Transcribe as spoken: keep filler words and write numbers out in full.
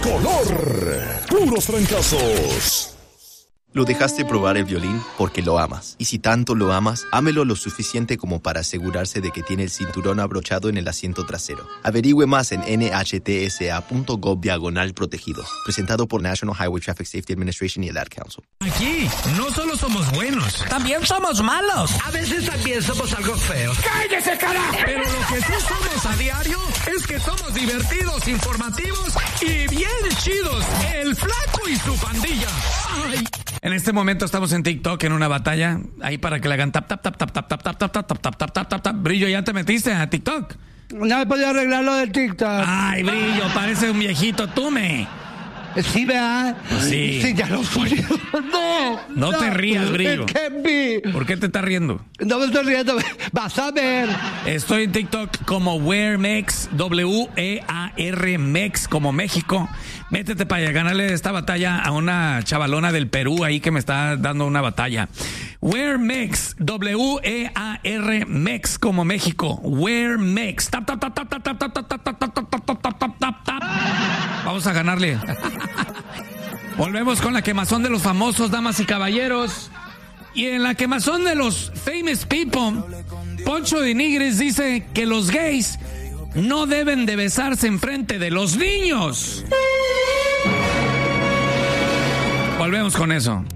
color. Puros trancazos. Lo dejaste probar el violín porque lo amas. Y si tanto lo amas, ámelo lo suficiente como para asegurarse de que tiene el cinturón abrochado en el asiento trasero. Averigüe más en nhtsa.gov diagonal protegido. Presentado por National Highway Traffic Safety Administration y el Ad Council. Aquí no solo somos buenos, también somos malos. A veces también somos algo feos. ¡Cállese, carajo! Pero lo que sí somos a diario es que somos divertidos, informativos y bien chidos. El Flaco y su pandilla. ¡Ay! En este momento estamos en TikTok en una batalla. Ahí para que le hagan tap, tap, tap, tap, tap, tap, tap, tap, tap, tap, tap, tap, tap, tap. Brillo, ¿ya te metiste a TikTok? No he podido arreglar lo del TikTok. Ay, Brillo, parece un viejito. Tú me... Sí, ¿verdad? Sí. Sí, ya lo estoy. No. No te rías, Brillo. Es que vi. ¿Por qué te estás riendo? No me estoy riendo. Vas a ver. Estoy en TikTok como WearMex, W E A R Mex, como México. Métete para ganarle esta batalla a una chavalona del Perú ahí que me está dando una batalla. WearMex, W E A R Mex, como México. WearMex. Tap, tap, tap, tap, tap, tap, tap, tap, tap, tap, tap, tap, tap, tap, tap, tap. Vamos a ganarle. Volvemos con la quemazón de los famosos, damas y caballeros. Y en la quemazón de los famous people, Poncho de Nigris dice que los gays no deben de besarse enfrente de los niños. Volvemos con eso.